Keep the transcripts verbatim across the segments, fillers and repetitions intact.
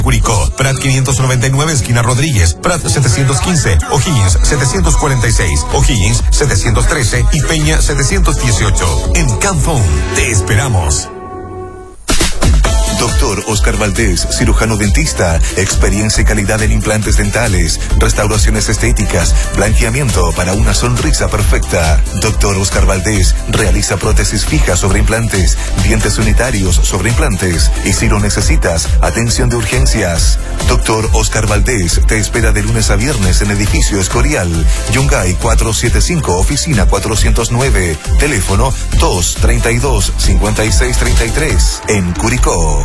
Curicó, Prat quinientos noventa y nueve, esquina Rodríguez, Prat setecientos quince, O'Higgins setecientos cuarenta y seis, O'Higgins setecientos trece y Peña setecientos dieciocho. En Camphone, te esperamos. Doctor Oscar Valdés, cirujano dentista, experiencia y calidad en implantes dentales, restauraciones estéticas, blanqueamiento para una sonrisa perfecta. Doctor Oscar Valdés realiza prótesis fijas sobre implantes, dientes unitarios sobre implantes y si lo necesitas, atención de urgencias. Doctor Oscar Valdés te espera de lunes a viernes en edificio Escorial, Yungay cuatrocientos setenta y cinco, oficina cuatrocientos nueve, teléfono dos treinta y dos, cincuenta y seis treinta y tres, en Curicó.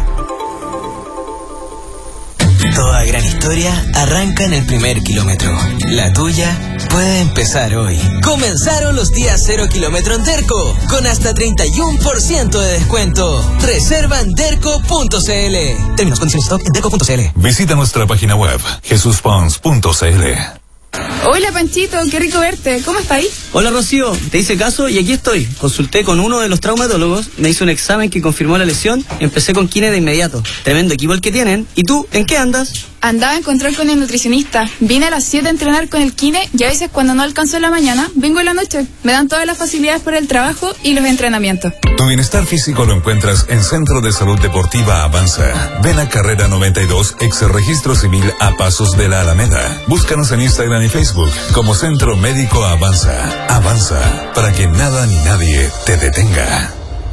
Toda gran historia arranca en el primer kilómetro. La tuya puede empezar hoy. Comenzaron los días cero kilómetro en Derco, con hasta treinta y uno por ciento de descuento. Reserva en derco punto c l. Términos, condiciones, stop en derco punto c l. Visita nuestra página web, jesus pons punto c l. Hola Panchito, qué rico verte. ¿Cómo está ahí? Hola Rocío, te hice caso y aquí estoy. Consulté con uno de los traumatólogos, me hizo un examen que confirmó la lesión, empecé con kine de inmediato. Tremendo equipo el que tienen. ¿Y tú, en qué andas? Andaba a encontrar con el nutricionista. Vine a las siete a entrenar con el kine y a veces cuando no alcanzo en la mañana, vengo en la noche. Me dan todas las facilidades para el trabajo y los entrenamientos. Tu bienestar físico lo encuentras en Centro de Salud Deportiva Avanza. Ven a Carrera noventa y dos, ex registro civil a pasos de la Alameda. Búscanos en Instagram y Facebook como Centro Médico Avanza. Avanza, para que nada ni nadie te detenga.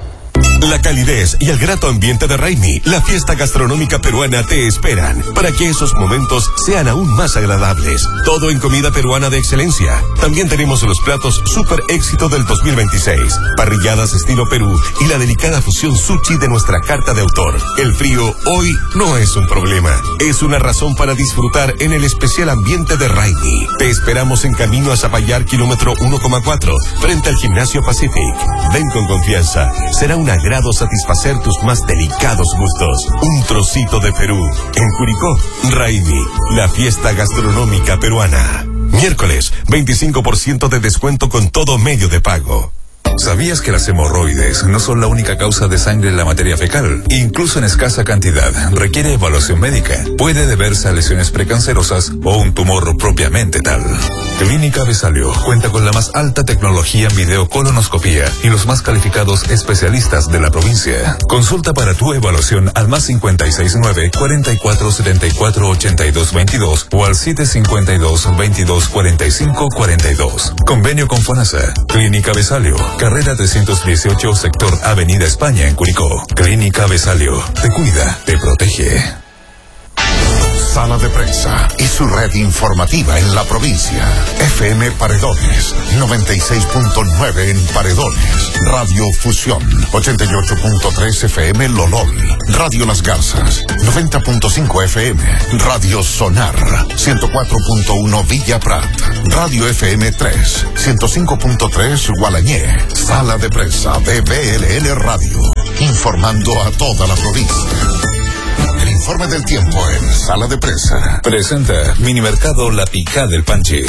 La calidez y el grato ambiente de Raimi, la fiesta gastronómica peruana, te esperan para que esos momentos sean aún más agradables. Todo en comida peruana de excelencia. También tenemos los platos super éxito del dos mil veintiséis, parrilladas estilo Perú y la delicada fusión sushi de nuestra carta de autor. El frío hoy no es un problema, es una razón para disfrutar en el especial ambiente de Raimi. Te esperamos en camino a Zapallar, kilómetro uno coma cuatro, frente al Gimnasio Pacific. Ven con confianza, será un agrado satisfacer tus más delicados gustos. Un trocito de Perú. En Curicó, Raimi, la fiesta gastronómica peruana. Miércoles, veinticinco por ciento de descuento con todo medio de pago. ¿Sabías que las hemorroides no son la única causa de sangre en la materia fecal? Incluso en escasa cantidad, requiere evaluación médica. Puede deberse a lesiones precancerosas o un tumor propiamente tal. Clínica Besalio cuenta con la más alta tecnología en videocolonoscopía y los más calificados especialistas de la provincia. Consulta para tu evaluación al más cincuenta y seis nueve, cuarenta y cuatro setenta y cuatro ochenta y dos veintidós o al siete cincuenta y dos, veintidós cuarenta y cinco cuarenta y dos. Convenio con FONASA. Clínica Besalio, carrera trescientos dieciocho, sector Avenida España en Curicó. Clínica Besalio, te cuida, te protege. Sala de Prensa y su red informativa en la provincia. F M Paredones, noventa y seis punto nueve en Paredones. Radio Fusión, ochenta y ocho punto tres F M Lolol. Radio Las Garzas, noventa punto cinco F M. Radio Sonar, ciento cuatro punto uno Villa Prat. Radio F M tres, ciento cinco punto tres Gualañé. Sala de Prensa de B L L Radio, informando a toda la provincia. El informe del tiempo en Sala de Prensa. Presenta Minimercado La Picada del Panche.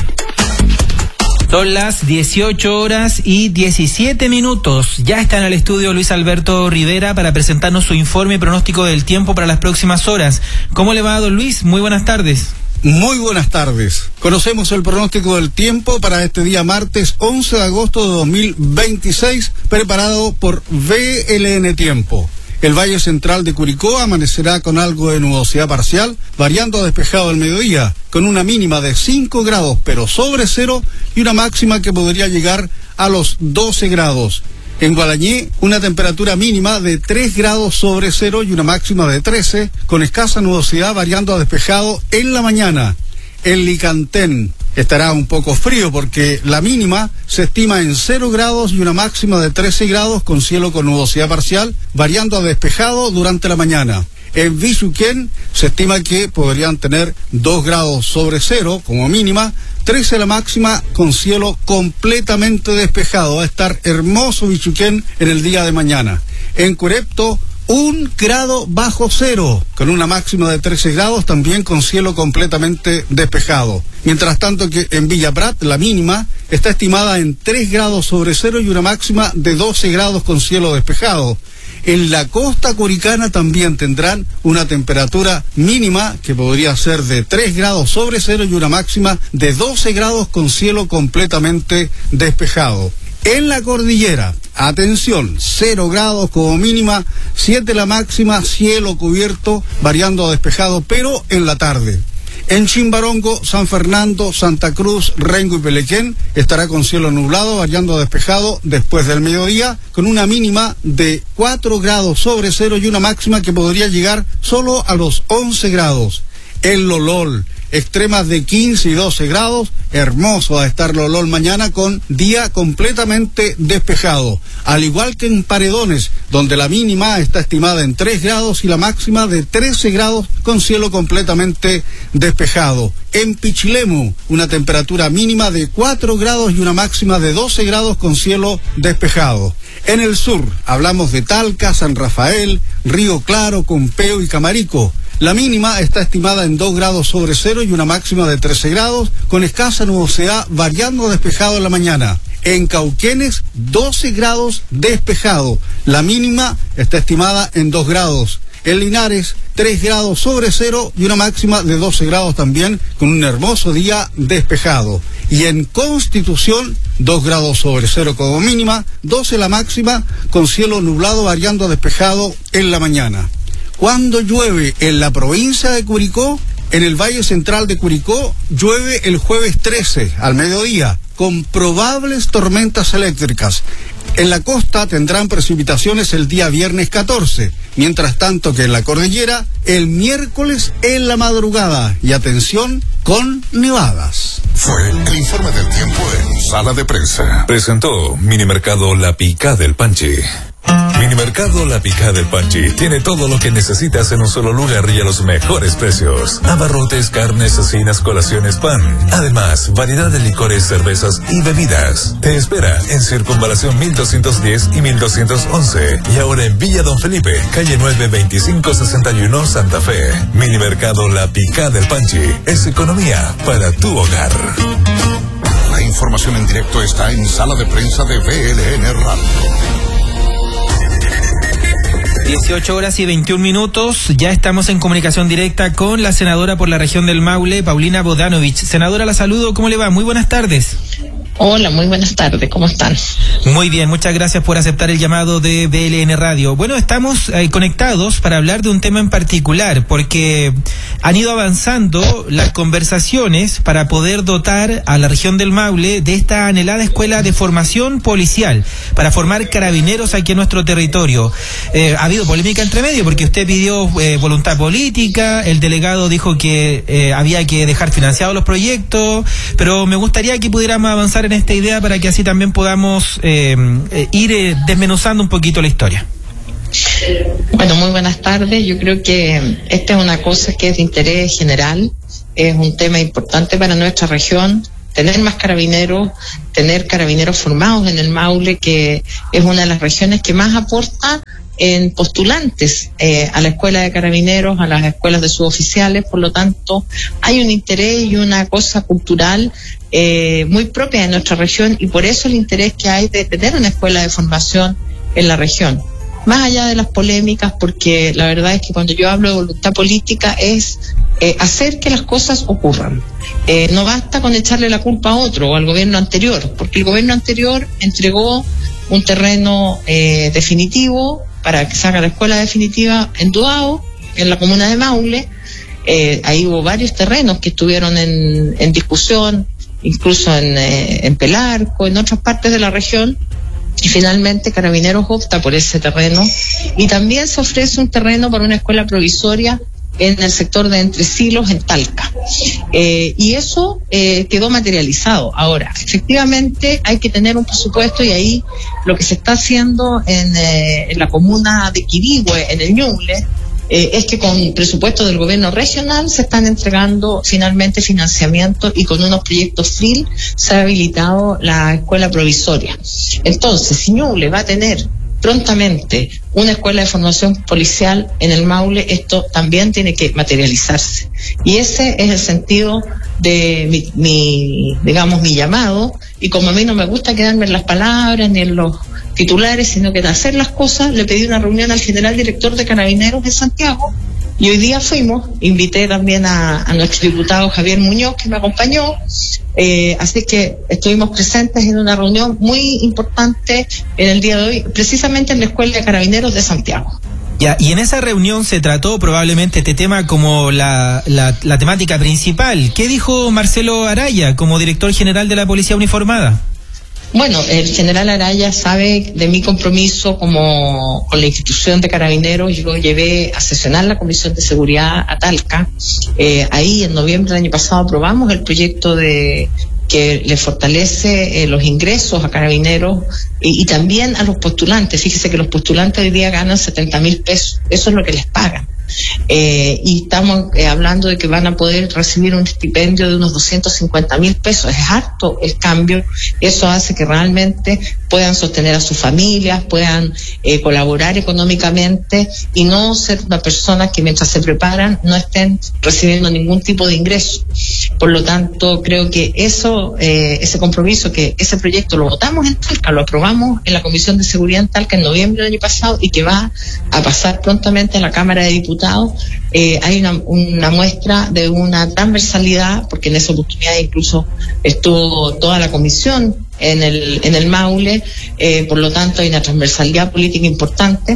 Son las dieciocho horas y diecisiete minutos. Ya está en el estudio Luis Alberto Rivera para presentarnos su informe y pronóstico del tiempo para las próximas horas. ¿Cómo le va, don Luis? Muy buenas tardes. Muy buenas tardes. Conocemos el pronóstico del tiempo para este día martes once de agosto de dos mil veintiséis, preparado por V L N Tiempo. El Valle Central de Curicó amanecerá con algo de nubosidad parcial, variando a despejado al mediodía, con una mínima de cinco grados, pero sobre cero, y una máxima que podría llegar a los doce grados. En Gualañé, una temperatura mínima de tres grados sobre cero y una máxima de trece, con escasa nubosidad variando a despejado en la mañana. En Licantén estará un poco frío porque la mínima se estima en cero grados y una máxima de trece grados con cielo con nubosidad parcial, variando a despejado durante la mañana. En Villuquén se estima que podrían tener dos grados sobre cero como mínima, trece la máxima con cielo completamente despejado. Va a estar hermoso Villuquén en el día de mañana. En Curepto, un grado bajo cero, con una máxima de trece grados, también con cielo completamente despejado. Mientras tanto que en Villa Prat, la mínima está estimada en tres grados sobre cero y una máxima de doce grados con cielo despejado. En la costa curicana también tendrán una temperatura mínima que podría ser de tres grados sobre cero y una máxima de doce grados con cielo completamente despejado. En la cordillera, atención, cero grados como mínima, siete la máxima, cielo cubierto, variando a despejado, pero en la tarde. En Chimbarongo, San Fernando, Santa Cruz, Rengo y Pelequén estará con cielo nublado, variando a despejado después del mediodía, con una mínima de cuatro grados sobre cero y una máxima que podría llegar solo a los once grados. En Lolol, extremas de quince y doce grados, hermoso va a estar Lolol mañana con día completamente despejado, al igual que en Paredones, donde la mínima está estimada en tres grados y la máxima de trece grados con cielo completamente despejado. En Pichilemu, una temperatura mínima de cuatro grados y una máxima de doce grados con cielo despejado. En el sur, hablamos de Talca, San Rafael, Río Claro, Compeo y Camarico. La mínima está estimada en dos grados sobre cero y una máxima de trece grados, con escasa nubosidad variando despejado en la mañana. En Cauquenes, doce grados despejado. La mínima está estimada en dos grados. En Linares, tres grados sobre cero y una máxima de doce grados también, con un hermoso día despejado. Y en Constitución, dos grados sobre cero como mínima, doce la máxima, con cielo nublado variando despejado en la mañana. Cuando llueve en la provincia de Curicó, en el Valle Central de Curicó, llueve el jueves trece al mediodía, con probables tormentas eléctricas. En la costa tendrán precipitaciones el día viernes catorce, mientras tanto que en la cordillera, el miércoles en la madrugada. Y atención, con nevadas. Fue el informe del tiempo en Sala de Prensa. Presentó Minimercado La Picá del Panchi. Minimercado La Picá del Panchi tiene todo lo que necesitas en un solo lugar y a los mejores precios. Abarrotes, carnes, cecinas, colaciones, pan. Además, variedad de licores, cervezas y bebidas. Te espera en Circunvalación mil doscientos diez y mil doscientos once. Y ahora en Villa Don Felipe, calle nueve, veinticinco sesenta y uno, Santa Fe. Minimercado La Picá del Panchi es economía para tu hogar. La información en directo está en Sala de Prensa de V L N Radio. dieciocho horas y veintiún minutos, ya estamos en comunicación directa con la senadora por la región del Maule, Paulina Bodanovich. Senadora, la saludo, ¿cómo le va? Muy buenas tardes. Hola, muy buenas tardes, ¿cómo están? Muy bien, muchas gracias por aceptar el llamado de V L N Radio. Bueno, estamos eh, conectados para hablar de un tema en particular, porque han ido avanzando las conversaciones para poder dotar a la región del Maule de esta anhelada escuela de formación policial, para formar carabineros aquí en nuestro territorio. Eh, ha habido polémica entre medio, porque usted pidió eh, voluntad política, el delegado dijo que eh, había que dejar financiados los proyectos, pero me gustaría que pudiéramos avanzar en esta idea para que así también podamos eh, eh, ir eh, desmenuzando un poquito la historia. Bueno, muy buenas tardes. Yo creo que esta es una cosa que es de interés general, es un tema importante para nuestra región, tener más carabineros, tener carabineros formados en el Maule, que es una de las regiones que más aporta en postulantes eh, a la escuela de carabineros, a las escuelas de suboficiales. Por lo tanto, hay un interés y una cosa cultural eh, muy propia de nuestra región, y por eso el interés que hay de tener una escuela de formación en la región. Más allá de las polémicas, porque la verdad es que cuando yo hablo de voluntad política es eh, hacer que las cosas ocurran. Eh, no basta con echarle la culpa a otro o al gobierno anterior, porque el gobierno anterior entregó un terreno eh, definitivo para que se haga la escuela definitiva en Duao, en la comuna de Maule. Eh, ahí hubo varios terrenos que estuvieron en, en discusión, incluso en, eh, en Pelarco, en otras partes de la región, y finalmente Carabineros opta por ese terreno, y también se ofrece un terreno para una escuela provisoria en el sector de Entre Silos, en Talca. Eh, y eso eh, quedó materializado. Ahora, efectivamente hay que tener un presupuesto, y ahí lo que se está haciendo en, eh, en la comuna de Quirihue, en el Ñuble, eh, es que con presupuesto del gobierno regional se están entregando finalmente financiamiento, y con unos proyectos F R I L se ha habilitado la escuela provisoria. Entonces, si Ñuble va a tener prontamente una escuela de formación policial en el Maule, esto también tiene que materializarse. Y ese es el sentido de mi, mi digamos, mi llamado. Y como a mí no me gusta quedarme en las palabras ni en los titulares, sino que de hacer las cosas. Le pedí una reunión al general director de Carabineros de Santiago y hoy día fuimos. Invité también a, a nuestro diputado Javier Muñoz, que me acompañó. Eh, así que estuvimos presentes en una reunión muy importante en el día de hoy, precisamente en la Escuela de Carabineros de Santiago. Ya, y en esa reunión se trató probablemente este tema como la, la, la temática principal. ¿Qué dijo Marcelo Araya como director general de la Policía Uniformada? Bueno, el general Araya sabe de mi compromiso como con la institución de Carabineros. Yo lo llevé a sesionar la Comisión de Seguridad a Talca. Eh, ahí en noviembre del año pasado aprobamos el proyecto de que le fortalece eh, los ingresos a Carabineros y, y también a los postulantes. Fíjese que los postulantes hoy día ganan setenta mil pesos. Eso es lo que les pagan. Eh, y estamos eh, hablando de que van a poder recibir un estipendio de unos doscientos cincuenta mil pesos. Es harto el cambio. Eso hace que realmente puedan sostener a sus familias, puedan eh, colaborar económicamente y no ser una persona que mientras se preparan no estén recibiendo ningún tipo de ingreso. Por lo tanto, creo que eso, eh, ese compromiso, que ese proyecto lo votamos en Talca, lo aprobamos en la Comisión de Seguridad en Talca en noviembre del año pasado y que va a pasar prontamente a la Cámara de Diputados. Eh, hay una, una muestra de una transversalidad, porque en esa oportunidad incluso estuvo toda la comisión en el en el Maule, eh, por lo tanto hay una transversalidad política importante.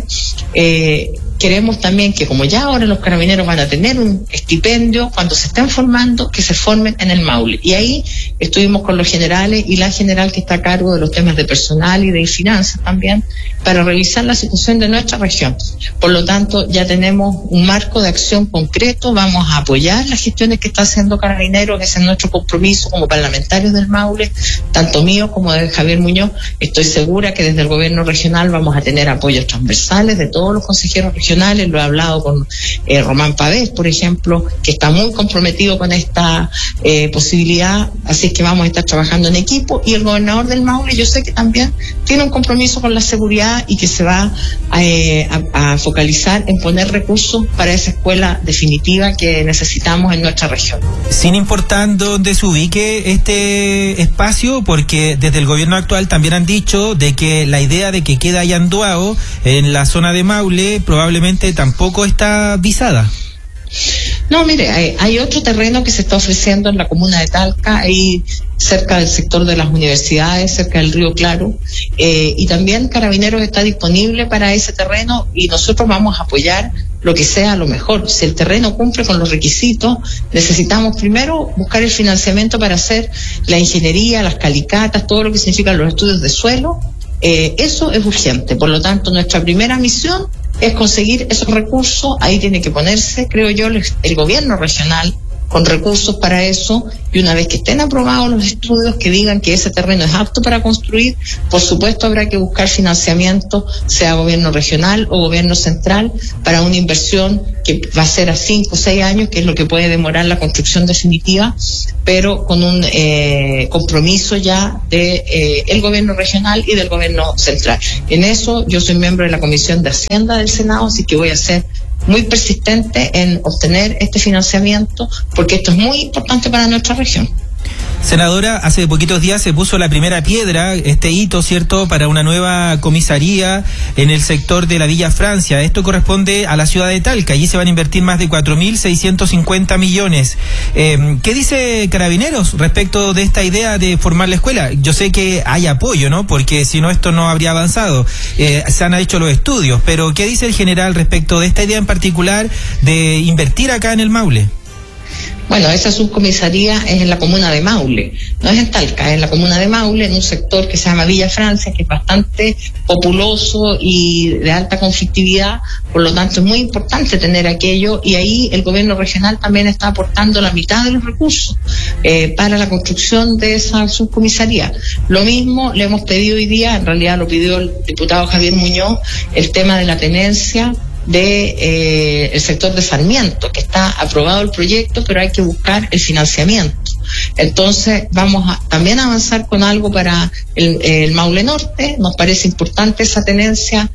Eh, queremos también que, como ya ahora los carabineros van a tener un estipendio cuando se estén formando, que se formen en el Maule. Y ahí estuvimos con los generales y la general que está a cargo de los temas de personal y de finanzas también, para revisar la situación de nuestra región. Por lo tanto, ya tenemos un marco de acción concreto. Vamos a apoyar las gestiones que está haciendo Carabineros. Ese es nuestro compromiso como parlamentarios del Maule, tanto mío como de Javier Muñoz. Estoy segura que desde el gobierno regional vamos a tener apoyos transversales de todos los consejeros regionales. Lo he hablado con eh, Román Pavés, por ejemplo, que está muy comprometido con esta eh, posibilidad. Así que vamos a estar trabajando en equipo. Y el gobernador del Maule, yo sé que también tiene un compromiso con la seguridad y que se va a, eh, a, a focalizar en poner recursos para esa escuela definitiva que necesitamos en nuestra región. Sin importar dónde se ubique este espacio, porque desde el gobierno actual también han dicho de que la idea de que queda Yanduao en la zona de Maule probablemente tampoco está visada. No, mire, hay, hay otro terreno que se está ofreciendo en la comuna de Talca, ahí cerca del sector de las universidades, cerca del Río Claro, eh, y también Carabineros está disponible para ese terreno y nosotros vamos a apoyar lo que sea lo mejor. Si el terreno cumple con los requisitos, necesitamos primero buscar el financiamiento para hacer la ingeniería, las calicatas, todo lo que significan los estudios de suelo. Eh, eso es urgente. Por lo tanto, nuestra primera misión es conseguir esos recursos. Ahí tiene que ponerse, creo yo, el, el gobierno regional con recursos para eso, y una vez que estén aprobados los estudios que digan que ese terreno es apto para construir, por supuesto habrá que buscar financiamiento, sea gobierno regional o gobierno central, para una inversión que va a ser a cinco o seis años, que es lo que puede demorar la construcción definitiva, pero con un eh, compromiso ya de eh, el gobierno regional y del gobierno central. En eso yo soy miembro de la Comisión de Hacienda del Senado, así que voy a ser muy persistente en obtener este financiamiento, porque esto es muy importante para nuestra región. Senadora, hace poquitos días se puso la primera piedra, este hito, ¿cierto?, para una nueva comisaría en el sector de la Villa Francia. Esto corresponde a la ciudad de Talca. Allí se van a invertir más de cuatro mil seiscientos cincuenta millones. Eh, ¿Qué dice Carabineros respecto de esta idea de formar la escuela? Yo sé que hay apoyo, ¿no?, porque si no esto no habría avanzado. Eh, se han hecho los estudios, pero ¿qué dice el general respecto de esta idea en particular de invertir acá en el Maule? Bueno, esa subcomisaría es en la comuna de Maule, no es en Talca, es en la comuna de Maule, en un sector que se llama Villa Francia, que es bastante populoso y de alta conflictividad. Por lo tanto es muy importante tener aquello, y ahí el gobierno regional también está aportando la mitad de los recursos eh, para la construcción de esa subcomisaría. Lo mismo le hemos pedido hoy día, en realidad lo pidió el diputado Javier Muñoz, el tema de la tenencia de eh, el sector de Sarmiento, que está aprobado el proyecto, pero hay que buscar el financiamiento. Entonces vamos a también a avanzar con algo para el, el Maule Norte. Nos parece importante esa tenencia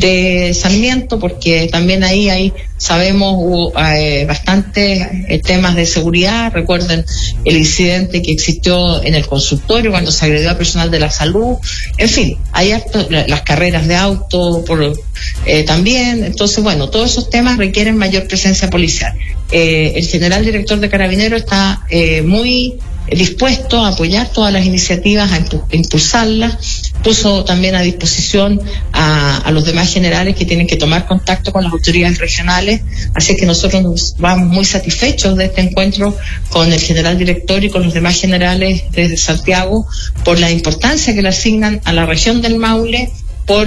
de Sarmiento, porque también ahí hay, sabemos, hubo eh, bastantes eh, temas de seguridad. Recuerden el incidente que existió en el consultorio cuando se agredió a personal de la salud. En fin, hay actos, las carreras de auto por, eh, también. Entonces, bueno, todos esos temas requieren mayor presencia policial. Eh, el general director de Carabineros está eh, muy dispuesto a apoyar todas las iniciativas, a impulsarlas. Puso también a disposición a, a los demás generales que tienen que tomar contacto con las autoridades regionales. Así que nosotros nos vamos muy satisfechos de este encuentro con el general director y con los demás generales desde Santiago por la importancia que le asignan a la región del Maule por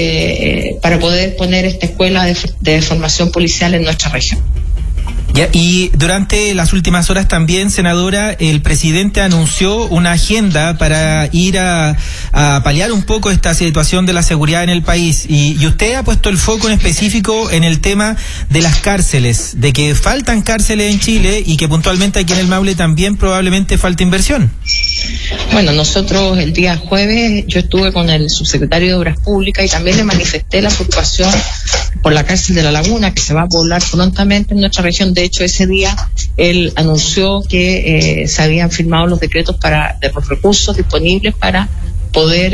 eh, para poder poner esta escuela de, de formación policial en nuestra región. Ya, y durante las últimas horas también, senadora, el presidente anunció una agenda para ir a, a paliar un poco esta situación de la seguridad en el país, y, y usted ha puesto el foco en específico en el tema de las cárceles, de que faltan cárceles en Chile y que puntualmente aquí en el Maule también probablemente falta inversión. Bueno, nosotros el día jueves yo estuve con el subsecretario de Obras Públicas y también le manifesté la preocupación por la cárcel de La Laguna, que se va a poblar prontamente en nuestra región. De hecho, ese día él anunció que eh, se habían firmado los decretos para de los recursos disponibles para poder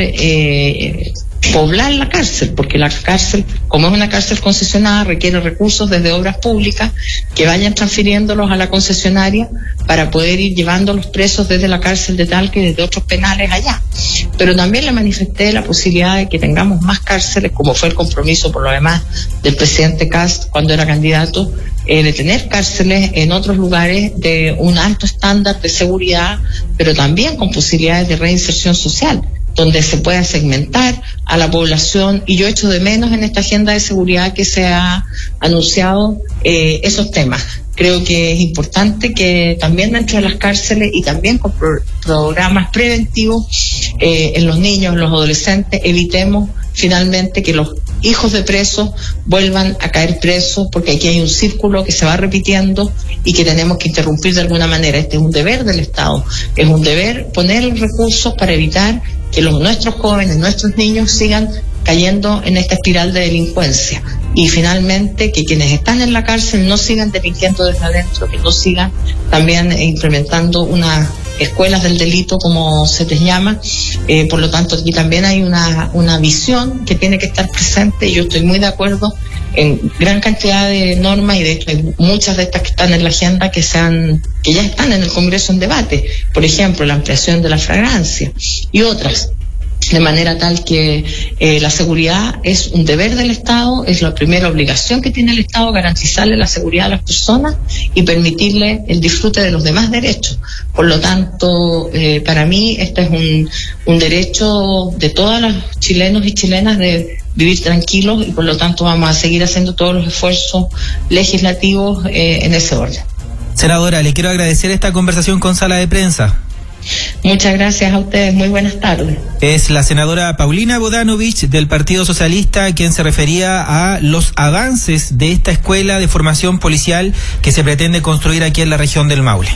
eh, poblar la cárcel, porque la cárcel, como es una cárcel concesionada, requiere recursos desde Obras Públicas que vayan transfiriéndolos a la concesionaria para poder ir llevando los presos desde la cárcel de Talca y desde otros penales allá. Pero también le manifesté la posibilidad de que tengamos más cárceles, como fue el compromiso por lo demás del presidente Kast cuando era candidato, eh, de tener cárceles en otros lugares de un alto estándar de seguridad, pero también con posibilidades de reinserción social, donde se pueda segmentar a la población. Y yo echo de menos en esta agenda de seguridad que se ha anunciado eh, esos temas. Creo que es importante que también dentro de las cárceles y también con pro programas preventivos eh, en los niños, en los adolescentes, evitemos finalmente que los hijos de presos vuelvan a caer presos, porque aquí hay un círculo que se va repitiendo y que tenemos que interrumpir de alguna manera. Este es un deber del Estado, es un deber poner los recursos para evitar que los nuestros jóvenes, nuestros niños sigan cayendo en esta espiral de delincuencia, y finalmente que quienes están en la cárcel no sigan delinquiendo desde adentro, que no sigan también implementando unas escuelas del delito, como se les llama. Eh, por lo tanto, aquí también hay una, una visión que tiene que estar presente, y yo estoy muy de acuerdo en gran cantidad de normas, y de hecho hay muchas de estas que están en la agenda que se han, que ya están en el Congreso en debate. Por ejemplo, la ampliación de la flagrancia y otras, de manera tal que eh, la seguridad es un deber del Estado, es la primera obligación que tiene el Estado, garantizarle la seguridad a las personas y permitirle el disfrute de los demás derechos. Por lo tanto, eh, para mí este es un, un derecho de todos los chilenos y chilenas de vivir tranquilos, y por lo tanto vamos a seguir haciendo todos los esfuerzos legislativos eh, en ese orden. Senadora, le quiero agradecer esta conversación con Sala de Prensa. Muchas gracias a ustedes, muy buenas tardes. Es la senadora Paulina Bodanovich del Partido Socialista quien se refería a los avances de esta escuela de formación policial que se pretende construir aquí en la región del Maule.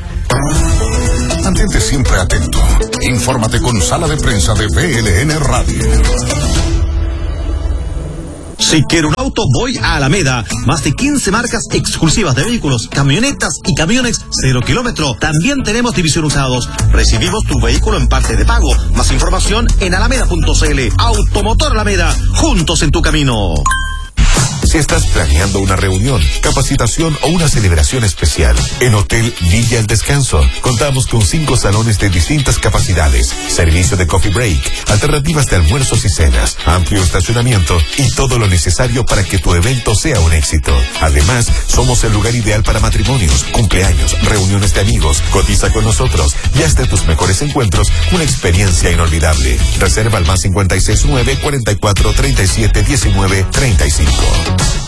Mantente siempre atento. Infórmate con Sala de Prensa de B L N Radio. Si quiero un auto, voy a Alameda. Más de quince marcas exclusivas de vehículos, camionetas y camiones cero kilómetro. También tenemos división usados. Recibimos tu vehículo en parte de pago. Más información en alameda punto c l. Automotor Alameda, juntos en tu camino. Si estás planeando una reunión, capacitación o una celebración especial, en Hotel Villa El Descanso contamos con cinco salones de distintas capacidades, servicio de coffee break, alternativas de almuerzos y cenas, amplio estacionamiento y todo lo necesario para que tu evento sea un éxito. Además, somos el lugar ideal para matrimonios, cumpleaños, reuniones de amigos. Cotiza con nosotros y haz de tus mejores encuentros una experiencia inolvidable. Reserva al más cincuenta y seis nueve, cuarenta y cuatro, treinta y siete, diecinueve, treinta y cinco.